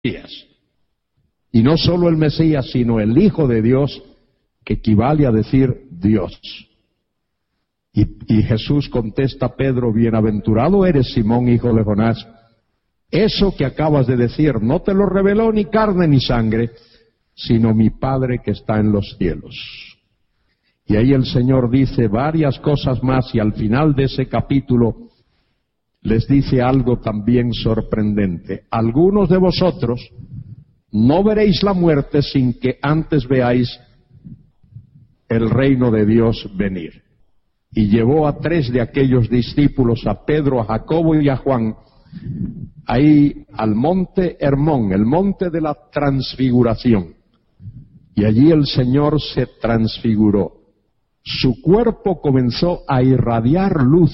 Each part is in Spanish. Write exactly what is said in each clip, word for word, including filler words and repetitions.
Y no solo el Mesías, sino el Hijo de Dios, que equivale a decir Dios. Y, y Jesús contesta a Pedro: bienaventurado eres, Simón, hijo de Jonás. Eso que acabas de decir no te lo reveló ni carne ni sangre, sino mi Padre que está en los cielos. Y ahí el Señor dice varias cosas más, y al final de ese capítulo les dice algo también sorprendente. Algunos de vosotros no veréis la muerte sin que antes veáis el reino de Dios venir. Y llevó a tres de aquellos discípulos, a Pedro, a Jacobo y a Juan, ahí al monte Hermón, el monte de la transfiguración. Y allí el Señor se transfiguró. Su cuerpo comenzó a irradiar luz.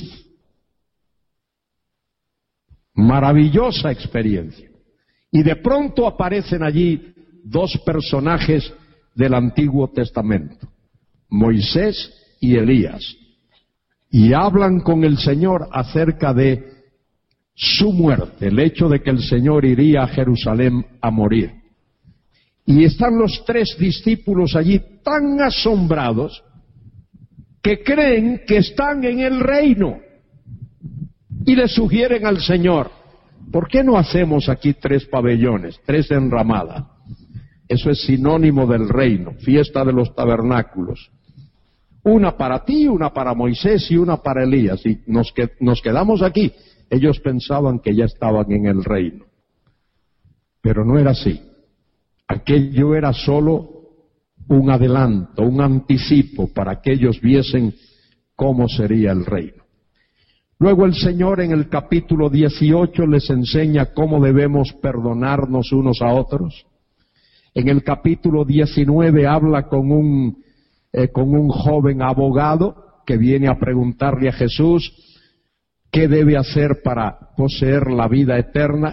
Maravillosa experiencia. Y de pronto aparecen allí dos personajes del Antiguo Testamento, Moisés y Elías, y hablan con el Señor acerca de su muerte, el hecho de que el Señor iría a Jerusalén a morir. Y están los tres discípulos allí tan asombrados que creen que están en el reino, y le sugieren al Señor: ¿por qué no hacemos aquí tres pabellones, tres enramadas? Eso es sinónimo del reino, fiesta de los tabernáculos. Una para ti, una para Moisés y una para Elías. Y nos, que, nos quedamos aquí. Ellos pensaban que ya estaban en el reino. Pero no era así. Aquello era solo un adelanto, un anticipo para que ellos viesen cómo sería el reino. Luego el Señor en el capítulo dieciocho les enseña cómo debemos perdonarnos unos a otros. En el capítulo diecinueve habla con un, eh, con un joven abogado que viene a preguntarle a Jesús qué debe hacer para poseer la vida eterna.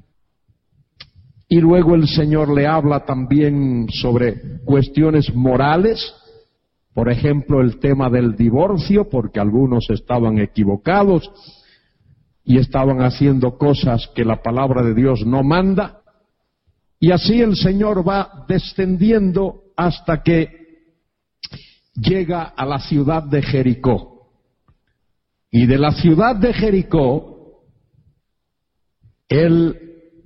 Y luego el Señor le habla también sobre cuestiones morales, por ejemplo el tema del divorcio, porque algunos estaban equivocados y estaban haciendo cosas que la palabra de Dios no manda. Y así el Señor va descendiendo hasta que llega a la ciudad de Jericó. Y de la ciudad de Jericó, Él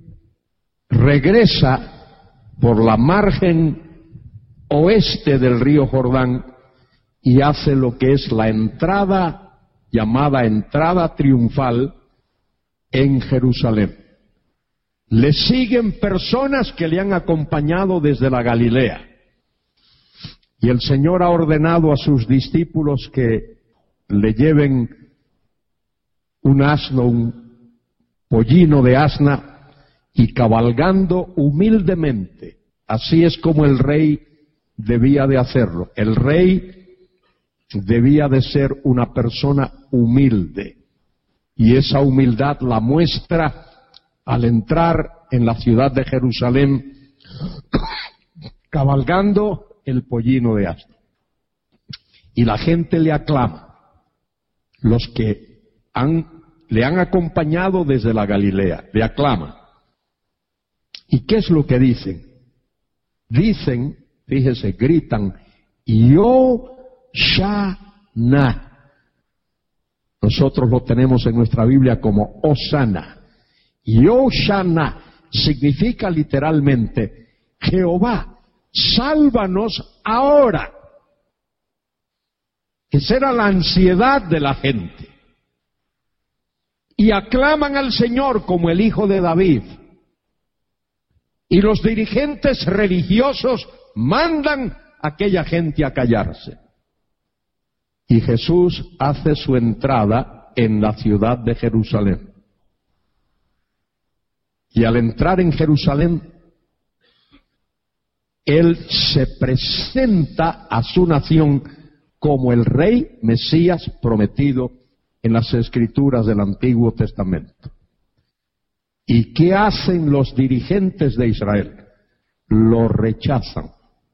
regresa por la margen oeste del río Jordán y hace lo que es la entrada, llamada entrada triunfal, en Jerusalén. Le siguen personas que le han acompañado desde la Galilea. Y el Señor ha ordenado a sus discípulos que le lleven un asno, un pollino de asna, y cabalgando humildemente. Así es como el rey debía de hacerlo. El rey debía de ser una persona humilde. Y esa humildad la muestra al entrar en la ciudad de Jerusalén cabalgando el pollino de asno. Y la gente le aclama. Los que han, le han acompañado desde la Galilea, le aclaman. ¿Y qué es lo que dicen? Dicen, fíjese, gritan, Yoshana. Nosotros lo tenemos en nuestra Biblia como Osana. Yoshana significa literalmente, Jehová, sálvanos ahora. Esa era la ansiedad de la gente. Y aclaman al Señor como el Hijo de David. Y los dirigentes religiosos mandan a aquella gente a callarse. Y Jesús hace su entrada en la ciudad de Jerusalén. Y al entrar en Jerusalén, Él se presenta a su nación como el Rey Mesías prometido en las Escrituras del Antiguo Testamento. ¿Y qué hacen los dirigentes de Israel? Lo rechazan.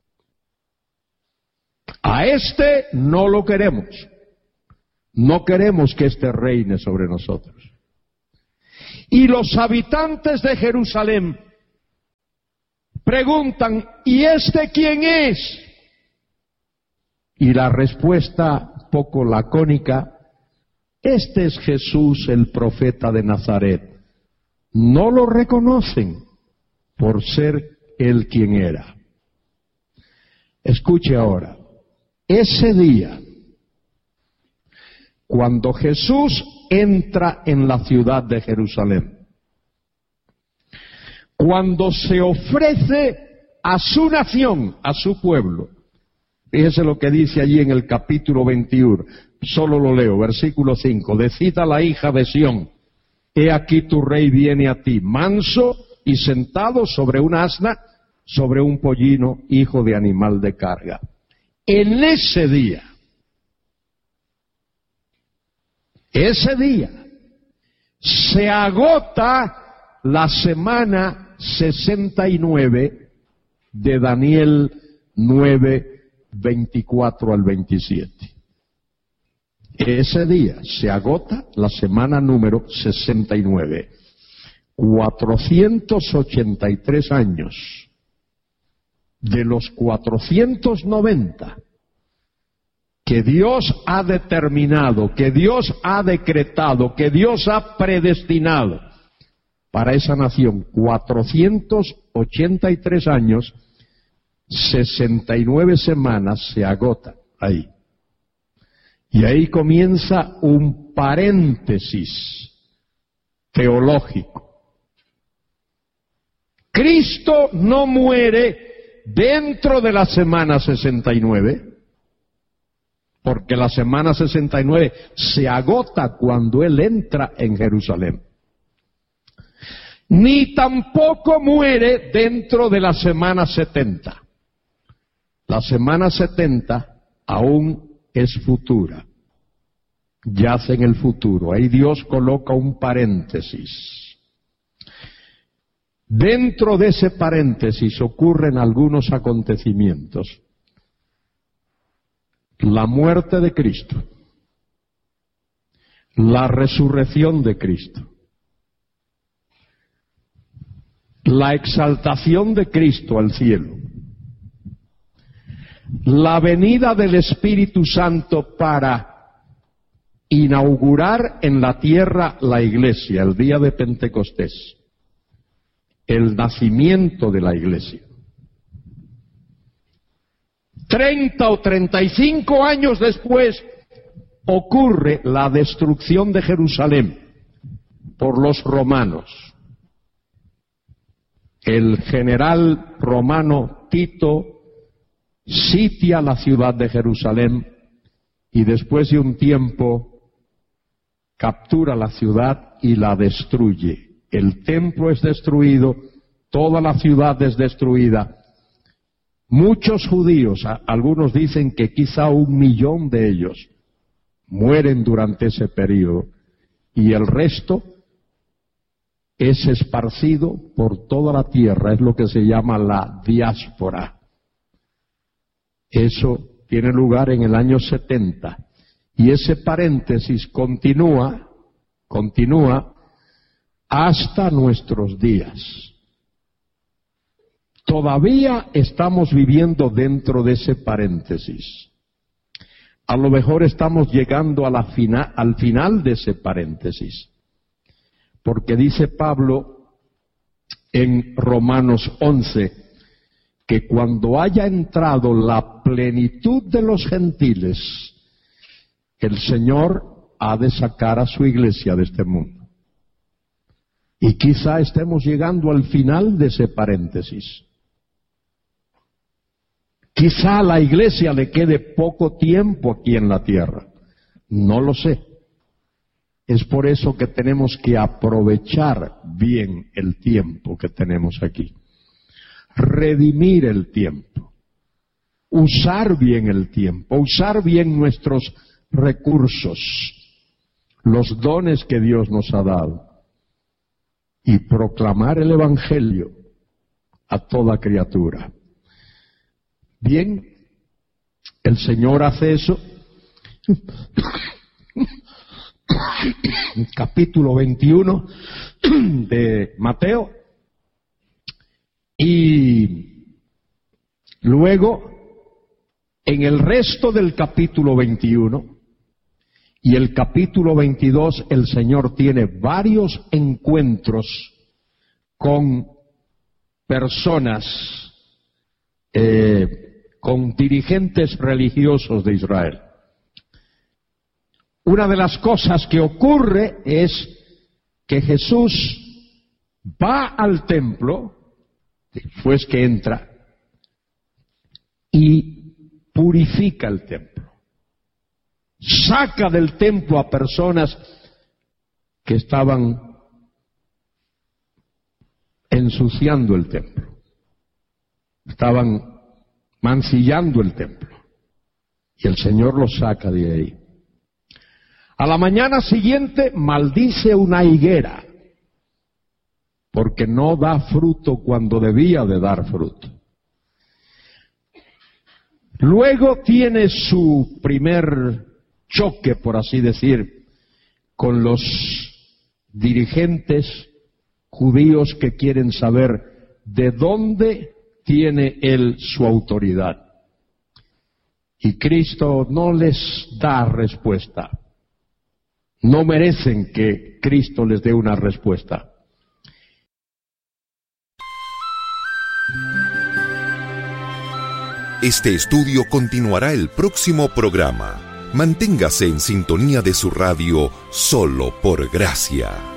A este no lo queremos. No queremos que este reine sobre nosotros. Y los habitantes de Jerusalén Preguntan, ¿y este quién es? Y la respuesta poco lacónica, este es Jesús, el profeta de Nazaret. No lo reconocen por ser él quien era. Escuche ahora, ese día, cuando Jesús entra en la ciudad de Jerusalén, cuando se ofrece a su nación, a su pueblo, fíjese lo que dice allí en el capítulo veintiuno, solo lo leo, versículo cinco, decid a la hija de Sión, he aquí tu rey viene a ti, manso y sentado sobre un asna, sobre un pollino, hijo de animal de carga. En ese día, ese día, se agota la semana sesenta y nueve de Daniel nueve, veinticuatro al veintisiete. Ese día se agota la semana número sesenta y nueve. cuatrocientos ochenta y tres años de los cuatrocientos noventa que Dios ha determinado, que Dios ha decretado, que Dios ha predestinado para esa nación, cuatrocientos ochenta y tres años, sesenta y nueve semanas se agotan ahí. Y ahí comienza un paréntesis teológico. Cristo no muere dentro de la semana sesenta y nueve, porque la semana sesenta y nueve se agota cuando Él entra en Jerusalén. Ni tampoco muere dentro de la semana setenta. La semana setenta aún es futura, yace en el futuro. Ahí Dios coloca un paréntesis. Dentro de ese paréntesis ocurren algunos acontecimientos. La muerte de Cristo, la resurrección de Cristo, la exaltación de Cristo al cielo, la venida del Espíritu Santo para inaugurar en la tierra la iglesia, el día de Pentecostés, el nacimiento de la iglesia. Treinta o treinta y cinco años después ocurre la destrucción de Jerusalén por los romanos. El general romano Tito sitia la ciudad de Jerusalén y después de un tiempo captura la ciudad y la destruye. El templo es destruido, toda la ciudad es destruida. Muchos judíos, algunos dicen que quizá un millón de ellos, mueren durante ese periodo y el resto es esparcido por toda la tierra, es lo que se llama la diáspora. Eso tiene lugar en el año setenta y ese paréntesis continúa, continúa hasta nuestros días. Todavía estamos viviendo dentro de ese paréntesis. A lo mejor estamos llegando a la fina, al final de ese paréntesis. Porque dice Pablo en Romanos once que cuando haya entrado la plenitud de los gentiles, el Señor ha de sacar a su iglesia de este mundo. Y quizá estemos llegando al final de ese paréntesis. Quizá a la iglesia le quede poco tiempo aquí en la tierra. No lo sé. Es por eso que tenemos que aprovechar bien el tiempo que tenemos aquí. Redimir el tiempo. Usar bien el tiempo. Usar bien nuestros recursos. Los dones que Dios nos ha dado. Y proclamar el Evangelio a toda criatura. Bien, el Señor hace eso. Capítulo veintiuno de Mateo. Y luego, en el resto del capítulo veintiuno y el capítulo veintidós, el Señor tiene varios encuentros con personas, eh, con dirigentes religiosos de Israel. Una de las cosas que ocurre es que Jesús va al templo, después que entra, y purifica el templo. Saca del templo a personas que estaban ensuciando el templo, estaban mancillando el templo, y el Señor los saca de ahí. A la mañana siguiente maldice una higuera, porque no da fruto cuando debía de dar fruto. Luego tiene su primer choque, por así decir, con los dirigentes judíos que quieren saber de dónde tiene él su autoridad. Y Cristo no les da respuesta. No merecen que Cristo les dé una respuesta. Este estudio continuará el próximo programa. Manténgase en sintonía de su radio Solo por Gracia.